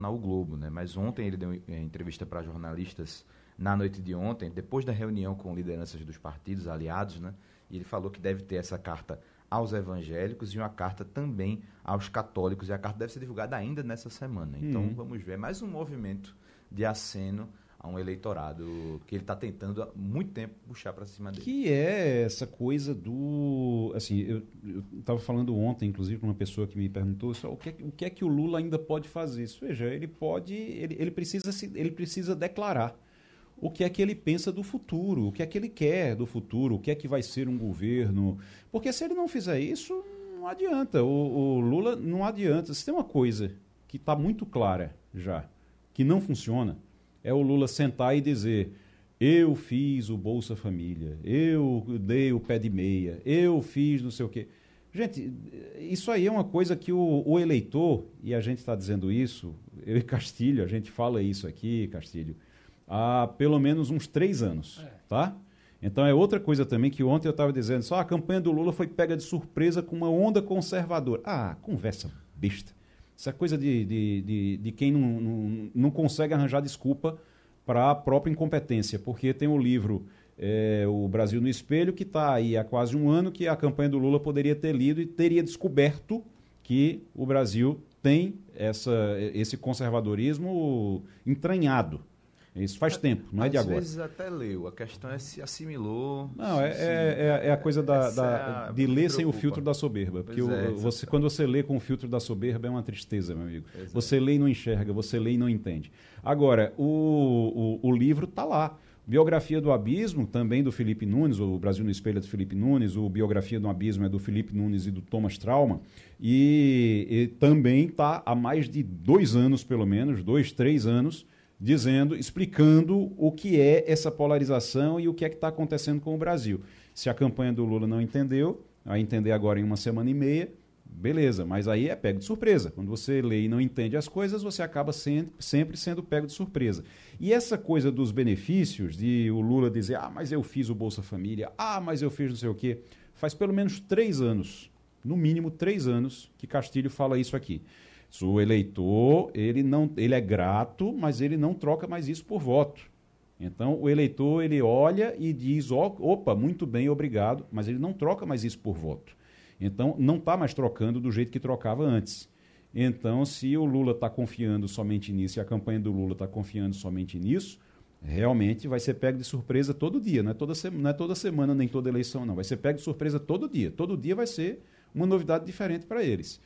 o Globo, né? Mas ontem ele deu entrevista para jornalistas na noite de ontem, depois da reunião com lideranças dos partidos aliados, né? E ele falou que deve ter essa carta aos evangélicos e uma carta também aos católicos, e a carta deve ser divulgada ainda nessa semana. Então, vamos ver mais um movimento de aceno a um eleitorado que ele está tentando há muito tempo puxar para cima dele. Que é essa coisa do... Assim, eu estava falando ontem, inclusive, com uma pessoa que me perguntou o que é que o Lula ainda pode fazer. Isso, veja, ele precisa declarar o que é que ele pensa do futuro, o que é que ele quer do futuro, o que é que vai ser um governo. Porque se ele não fizer isso, não adianta. O Lula não adianta. Se tem uma coisa que está muito clara já, que não funciona, é o Lula sentar e dizer: eu fiz o Bolsa Família, eu dei o pé de meia, eu fiz não sei o quê. Gente, isso aí é uma coisa que o eleitor, e a gente está dizendo isso, eu e Castilho, a gente fala isso aqui, Castilho, há pelo menos uns 3 anos, tá? Então é outra coisa também que ontem eu estava dizendo, só a campanha do Lula foi pega de surpresa com uma onda conservadora. Ah, conversa besta. Essa coisa de quem não consegue arranjar desculpa para a própria incompetência, porque tem o livro O Brasil no Espelho, que está aí há quase um ano, que a campanha do Lula poderia ter lido e teria descoberto que o Brasil tem esse conservadorismo entranhado. Isso faz tempo, não é de agora. Às vezes até leu, a questão é se assimilou. Não, é a coisa de ler sem o filtro da soberba. Porque quando você lê com o filtro da soberba é uma tristeza, meu amigo. Exato. Você lê e não enxerga, você lê e não entende. Agora, o livro está lá. Biografia do Abismo, também do Felipe Nunes, o Brasil no Espelho é do Felipe Nunes, o Biografia do Abismo é do Felipe Nunes e do Thomas Trauma, e também está há mais de 2 anos, pelo menos, 2, 3 anos, explicando o que é essa polarização e o que é que está acontecendo com o Brasil. Se a campanha do Lula não entendeu, vai entender agora em 1 semana e meia, beleza, mas aí é pego de surpresa. Quando você lê e não entende as coisas, você acaba sempre sendo pego de surpresa. E essa coisa dos benefícios, de o Lula dizer, mas eu fiz o Bolsa Família, mas eu fiz não sei o quê, faz pelo menos 3 anos, no mínimo 3 anos, que Castilho fala isso aqui. O eleitor, ele é grato, mas ele não troca mais isso por voto. Então, o eleitor, ele olha e diz, opa, muito bem, obrigado, mas ele não troca mais isso por voto. Então, não está mais trocando do jeito que trocava antes. Então, se o Lula está confiando somente nisso e a campanha do Lula está confiando somente nisso, realmente vai ser pego de surpresa todo dia. Não é toda semana, nem toda eleição, não. Vai ser pego de surpresa todo dia. Todo dia vai ser uma novidade diferente para eles.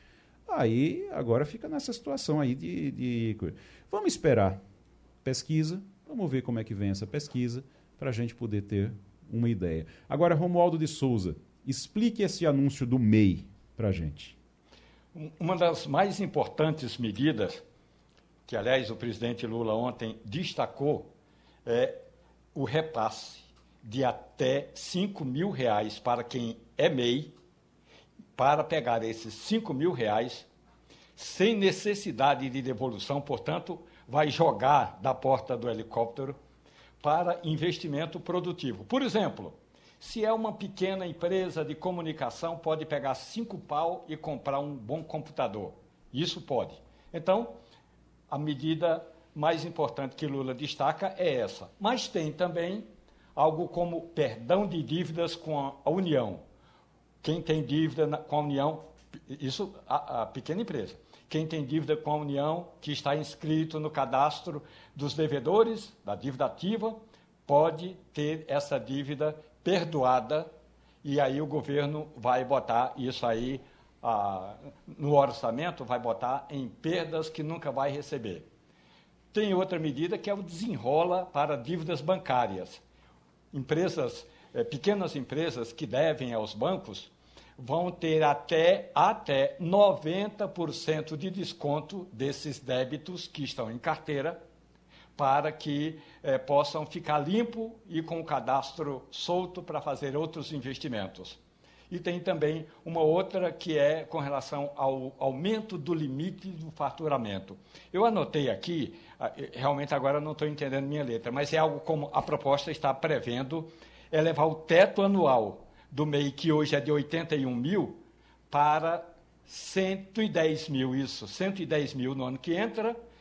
Aí, agora fica nessa situação aí de... Vamos esperar pesquisa, vamos ver como é que vem essa pesquisa, para a gente poder ter uma ideia. Agora, Romualdo de Souza, explique esse anúncio do MEI para a gente. Uma das mais importantes medidas, que, aliás, o presidente Lula ontem destacou, é o repasse de até R$ 5.000 para quem é MEI, para pegar esses R$ 5.000 sem necessidade de devolução, portanto, vai jogar da porta do helicóptero para investimento produtivo. Por exemplo, se é uma pequena empresa de comunicação, pode pegar 5 pau e comprar um bom computador. Isso pode. Então, a medida mais importante que Lula destaca é essa. Mas tem também algo como perdão de dívidas com a União. Quem tem dívida com a União, isso a pequena empresa, quem tem dívida com a União, que está inscrito no cadastro dos devedores, da dívida ativa, pode ter essa dívida perdoada, e aí o governo vai botar isso aí no orçamento, vai botar em perdas que nunca vai receber. Tem outra medida que é o desenrola para dívidas bancárias. Pequenas empresas que devem aos bancos vão ter até 90% de desconto desses débitos que estão em carteira, para que possam ficar limpo e com o cadastro solto para fazer outros investimentos. E tem também uma outra que é com relação ao aumento do limite do faturamento. Eu anotei aqui, realmente agora não estou entendendo minha letra, mas é algo como a proposta está prevendo elevar o teto anual do MEI, que hoje é de 81 mil, para 110 mil, 110 mil no ano que entra